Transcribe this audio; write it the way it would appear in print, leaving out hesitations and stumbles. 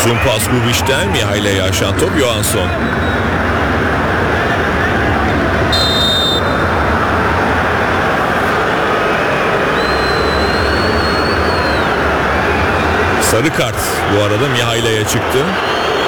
Uzun pas Gubic'ten Mihail'e yaşan top Johansson. Sarı kart bu arada Mihail'e çıktı.